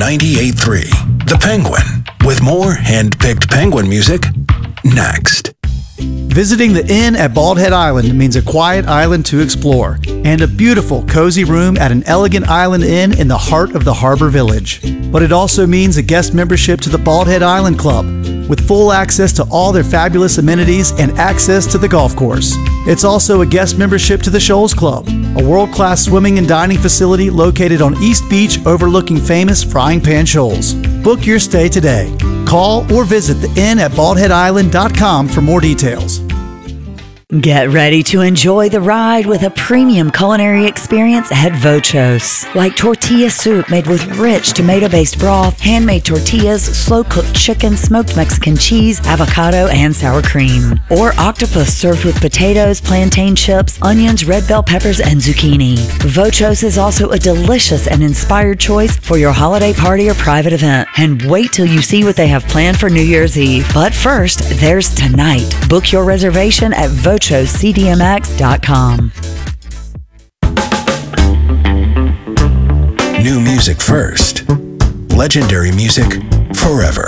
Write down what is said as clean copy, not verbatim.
98.3, The Penguin, with more hand-picked Penguin music next. Visiting the Inn at Bald Head Island means a quiet island to explore and a beautiful, cozy room at an elegant island inn in the heart of the harbor village. But it also means a guest membership to the Bald Head Island Club with full access to all their fabulous amenities and access to the golf course. It's also a guest membership to the Shoals Club, a world-class swimming and dining facility located on East Beach overlooking famous Frying Pan Shoals. Book your stay today. Call or visit the inn at baldheadisland.com for more details. Get ready to enjoy the ride with a premium culinary experience at Vochos. Like tortilla soup made with rich tomato-based broth, handmade tortillas, slow-cooked chicken, smoked Mexican cheese, avocado, and sour cream. Or octopus served with potatoes, plantain chips, onions, red bell peppers, and zucchini. Vochos is also a delicious and inspired choice for your holiday party or private event. And wait till you see what they have planned for New Year's Eve. But first, there's tonight. Book your reservation at VochosCDMX.com. New music first. Legendary music forever.